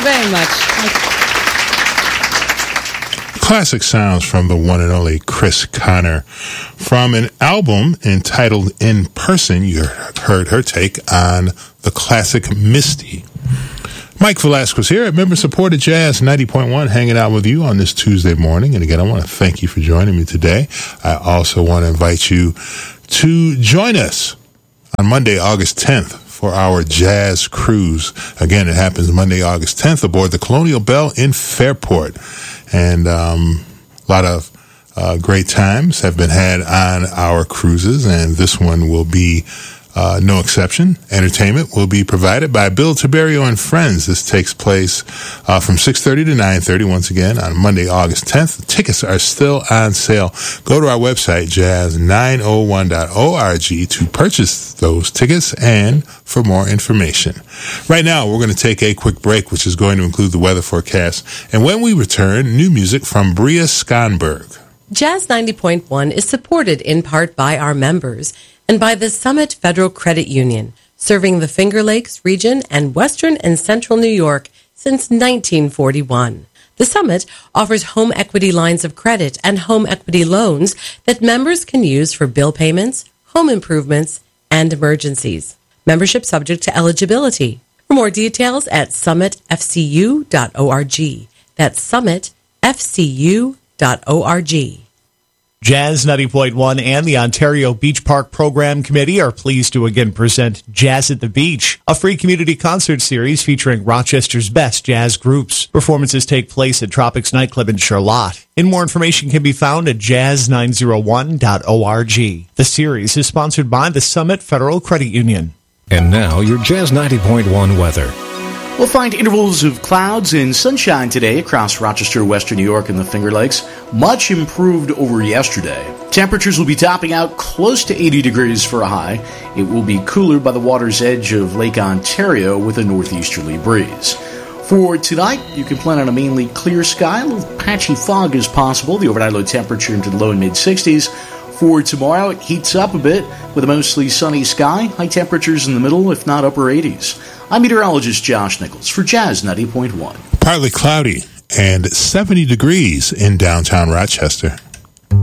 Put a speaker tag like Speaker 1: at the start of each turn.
Speaker 1: very much.
Speaker 2: Classic sounds from the one and only Chris Connor. From an album entitled In Person, you heard her take on the classic Misty. Mike Velasquez here at Member-Supported Jazz 90.1, hanging out with you on this Tuesday morning. And again, I want to thank you for joining me today. I also want to invite you to join us on Monday, August 10th for our jazz cruise. Again, it happens Monday, August 10th aboard the Colonial Belle in Fairport. And a lot of great times have been had on our cruises, and this one will be no exception. Entertainment will be provided by Bill Tiberio and Friends. This takes place from 6:30 to 9:30, once again, on Monday, August 10th. The tickets are still on sale. Go to our website, jazz901.org, to purchase those tickets and for more information. Right now, we're going to take a quick break, which is going to include the weather forecast. And when we return, new music from Bria Skonberg.
Speaker 3: Jazz 90.1 is supported in part by our members and by the Summit Federal Credit Union, serving the Finger Lakes region and western and central New York since 1941. The Summit offers home equity lines of credit and home equity loans that members can use for bill payments, home improvements, and emergencies. Membership subject to eligibility. For more details at summitfcu.org. That's summitfcu.org.
Speaker 4: Jazz 90.1 and the Ontario Beach Park Program Committee are pleased to again present Jazz at the Beach, a free community concert series featuring Rochester's best jazz groups. Performances take place at Tropics Nightclub in Charlotte. And more information can be found at jazz901.org. The series is sponsored by the Summit Federal Credit Union.
Speaker 5: And now, your Jazz 90.1 weather.
Speaker 6: We'll find intervals of clouds and sunshine today across Rochester, Western New York, and the Finger Lakes. Much improved over yesterday. Temperatures will be topping out close to 80 degrees for a high. It will be cooler by the water's edge of Lake Ontario with a northeasterly breeze. For tonight, you can plan on a mainly clear sky. A little patchy fog is possible. The overnight low temperature into the low and mid-60s. For tomorrow, it heats up a bit with a mostly sunny sky. High temperatures in the middle, if not upper 80s. I'm meteorologist Josh Nichols for Jazz 90.1.
Speaker 2: Partly cloudy and 70 degrees in downtown Rochester.